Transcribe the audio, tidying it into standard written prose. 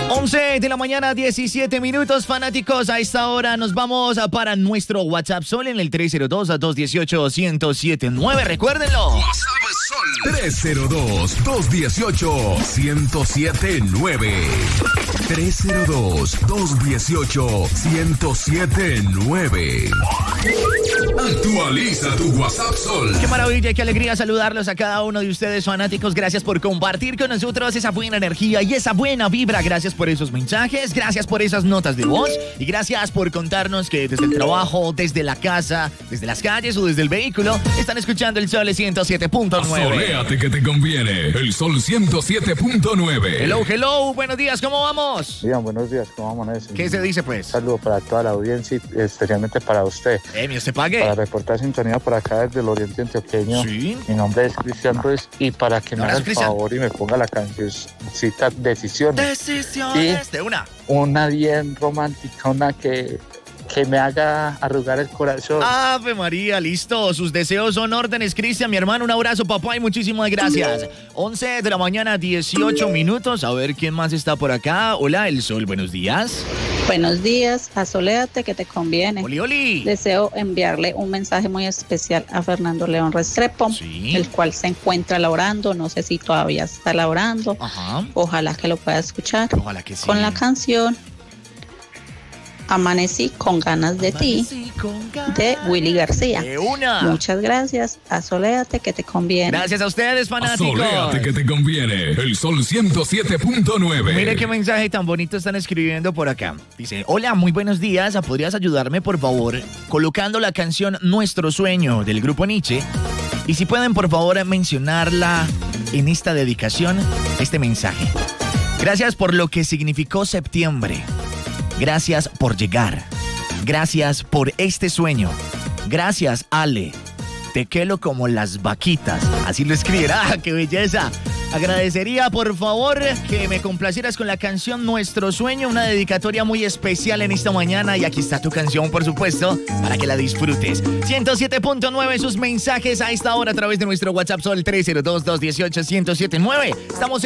11 de la mañana, 17 minutos, fanáticos. A esta hora nos vamos para nuestro WhatsApp Sol en el 302-218-1079. Recuérdenlo. WhatsApp Sol 302-218-1079. 302-218-1079. Actualiza tu WhatsApp Sol. Qué maravilla, qué alegría saludarlos a cada uno de ustedes, fanáticos. Gracias por compartir con nosotros esa buena energía y esa buena vibra. Gracias por esos mensajes, gracias por esas notas de voz y gracias por contarnos que desde el trabajo, desde la casa, desde las calles o desde el vehículo están escuchando el Sol 107.9. Soléate que te conviene. El Sol 107.9. Hello, hello, buenos días, ¿cómo vamos? Bien, buenos días, ¿cómo amanece? ¿Qué se dice, pues? Un saludo para toda la audiencia y especialmente para usted. ¿Usted pague? Para reportar sintonía por acá desde el Oriente Antioqueño. Sí. Mi nombre es Cristian Ruiz y para que me haga el favor y me ponga la cancioncita Decisiones. Decisiones de una bien romántica, una que me haga arrugar el corazón. Ave María, listo. Sus deseos son órdenes, Cristian, mi hermano. Un abrazo, papá, y muchísimas gracias. 11 de la mañana, 18 minutos. A ver quién más está por acá. Hola, El Sol, buenos días. Buenos días, asoléate que te conviene. Oli, oli. Deseo enviarle un mensaje muy especial a Fernando León Restrepo, el cual se encuentra laborando, no sé si todavía está laborando. Ajá. Ojalá que lo pueda escuchar. Ojalá que sí. Con la canción Amanecí con ganas de ti, de Willy García. Muchas gracias. Asoléate que te conviene. Gracias a ustedes, fanáticos. Asoléate que te conviene. El Sol 107.9. Mire qué mensaje tan bonito están escribiendo por acá. Dice, hola, muy buenos días. ¿Podrías ayudarme, por favor, colocando la canción Nuestro Sueño del grupo Nietzsche? Y si pueden, por favor, mencionarla en esta dedicación, este mensaje. Gracias por lo que significó septiembre. Gracias por llegar. Gracias por este sueño. Gracias, Ale. Te quelo como las vaquitas. Así lo escribirá. ¡Ah, qué belleza! Agradecería, por favor, que me complacieras con la canción Nuestro Sueño, una dedicatoria muy especial en esta mañana. Y aquí está tu canción, por supuesto, para que la disfrutes. 107.9, sus mensajes a esta hora a través de nuestro WhatsApp Sol 302-218-1079. Estamos